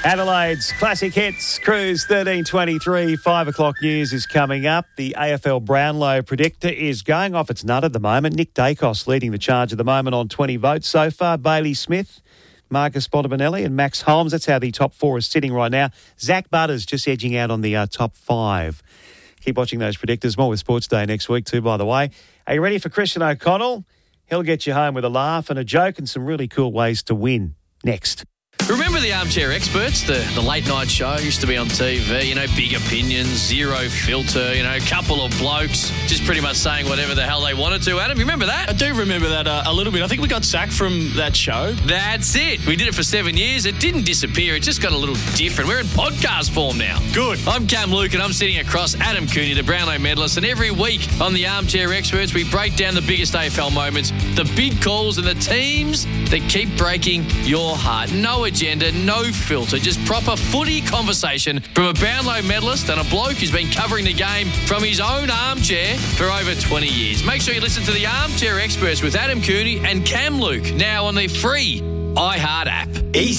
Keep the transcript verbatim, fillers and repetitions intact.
Adelaide's Classic Hits, Cruise thirteen twenty-three, five o'clock news is coming up. The A F L Brownlow predictor is going off its nut at the moment. Nick Dacos leading the charge at the moment on twenty votes so far. Bailey Smith, Marcus Bontempelli and Max Holmes. That's how the top four is sitting right now. Zach Butters just edging out on the uh, top five. Keep watching those predictors. More with Sports Day next week too, by the way. Are you ready for Christian O'Connell? He'll get you home with a laugh and a joke and some really cool ways to win. Next. Remember the Armchair Experts, the, the late night show used to be on T V, you know, big opinions, zero filter, you know, a couple of blokes just pretty much saying whatever the hell they wanted to. Adam, you remember that? I do remember that uh, a little bit. I think we got sacked from that show. That's it. We did it for seven years. It didn't disappear. It just got a little different. We're in podcast form now. Good. I'm Cam Luke and I'm sitting across Adam Cooney, the Brownlow medalist, and every week on the Armchair Experts, we break down the biggest A F L moments, the big calls and the teams that keep breaking your heart. No agenda, no filter, just proper footy conversation from a Brownlow medalist and a bloke who's been covering the game from his own armchair for over twenty years. Make sure you listen to the Armchair Experts with Adam Cooney and Cam Luke now on the free iHeart app. Easy.